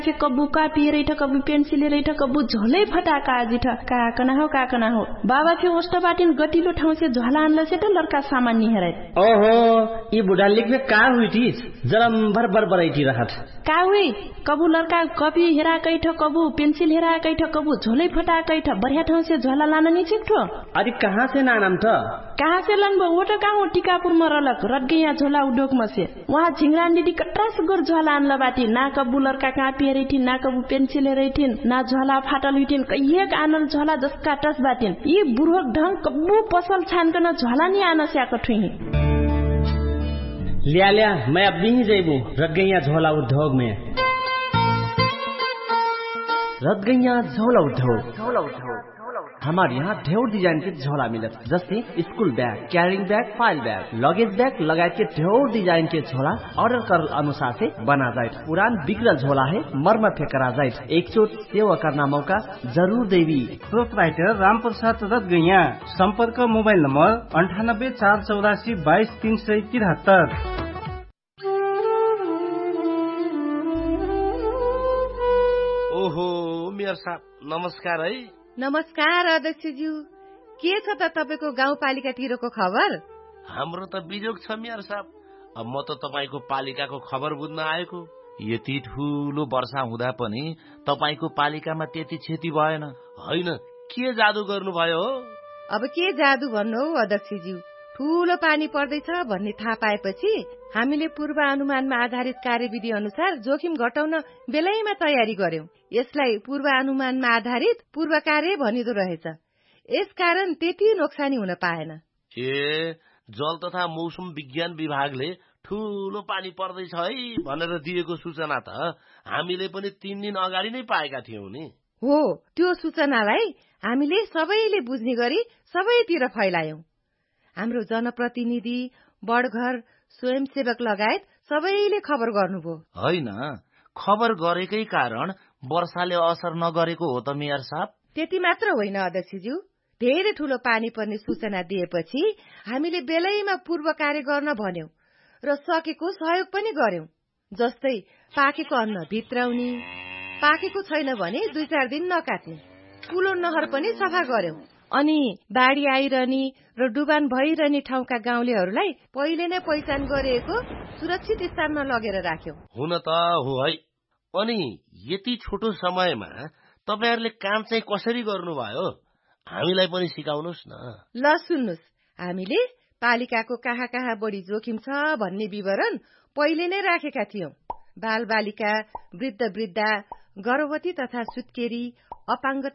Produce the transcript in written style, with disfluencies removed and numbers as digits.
से कबू कापी रैठ कबू पेन्सिल रैठ कबू झोलै फटाका जिठ काकना हो बाबा फे ओस्ट बाटिन गतिलो ठाउँ से झोला आनला से त लड़का सामान नि हेरै ओहो ई बुढा लिखबे का हुइटिस जरम भर बरैठी रहत का हुई कबू लड़का कपी हेरा कैठ कबू पेन्सिल हेरा कैठ कबू झोलै फटा कैठ बढ़िया ठाउँ से झोला लान नि छिक्ठो अरे कहाँ से नाम त कहाँ से लनबो ओटा का हो टिकापुर म रलक रटगैया झोला उडोक म से वहाँ झिंगरान दिदी कट्रास गोर झोला आनला बाटी ना कबू लड़का कापी हेरैठिन ना कबू पेन्सिल हेरैठिन ना झोला फाटल हुइठिन कहिएक आनल झोला जसका टस बाटिन यी बुढोक ढंग कबू पसल छानकन झोला नि आन स्याक ठुही लिया मैं अब भी जैबू रटगैया झोला उद्योग में रटगैया झोला उद्योग हमारे यहाँ ढेर डिजाइन के झोला मिलत जैसे school bag carrying bag file bag luggage bag लगायत के ढेर डिजाइन के झोला ऑर्डर कर अनुसार से बना जाए पुरान बिगड़ल झोला है मरम्मत करा जाए एक चोट सेवा करना मौका जरूर देवी प्रोपराइटर रामप्रसाद रटगैया संपर्क मोबाइल नंबर 9848422373। ओहो मेयर साहब नमस्कार है। नमस्कार अध्यक्षज्यू के छ त तपाईको गाउँपालिकातिरको खबर हाम्रो त बिजोग छ मेयर साहब अब म त तपाईको पालिकाको खबर बुझ्न आएको यति ठूलो वर्षा हुँदा पनि तपाईको पालिकामा त्यति क्षति भएन हैन के जादु गर्नुभयो हो अब के जादु भन्नु हो अध्यक्षज्यू ठूलो पानी पर्दैछ भन्ने थाहा पाएपछि हामीले पूर्वानुमानमा आधारित कार्यविधि अनुसार जोखिम घटाउन बेलैमा तयारी गर्यौं यसलाई पूर्वानुमानमा आधारित पूर्व कार्य भनिदो रहेछ यसकारण त्यति नोक्सानी हुन पाएन ए जल तथा मौसम विज्ञान विभागले ठूलो पानी पर्दैछ है भनेर दिएको सूचना त हामीले पनि 3 दिन अगाडि नै पाएका थियौं नि हो त्यो सूचनालाई हामीले सबैले बुझ्ने गरी सबैतिर फैलायौं हाम्रो जनप्रतिनिधि बडघर स्वयंसेवक लगायत सबैले खबर गर्नुभयो हैन खबर गरेकै कारण वर्षाले असर नगरेको हो त मेयर साहब त्यति मात्र होइन अध्यक्षज्यू धेरै ठूलो पानी पर्ने सूचना दिएपछि हामीले बेलैमा पूर्व कार्य गर्न भन्यौं र सकेको सहयोग पनि गर्यौं जस्तै पाकेको अन्न भित्राउने पाकेको छैन भने 2-4 दिन नकाट्ने ठूलो नहर पनि सफा गर्यौं अनि बाढी आइरहने र डुबान भइरहने ठाउँका गाउँलेहरूलाई पहिले नै पहिचान गरिएको सुरक्षित स्थानमा लगेर राख्यौं हुन त हो है अनि यति छोटो समयमा तपाईहरुले काम चाहिँ कसरी गर्नुभयो हामीलाई पनि सिकाउनुस् न ल सुन्नुस् हामीले पालिकाको कहाँ बढी जोखिम छ भन्ने विवरण पहिले नै राखेका थियौं बालबालिका वृद्ध वृद्धा गर्भवती तथा सुत्केरी अपाङ्ग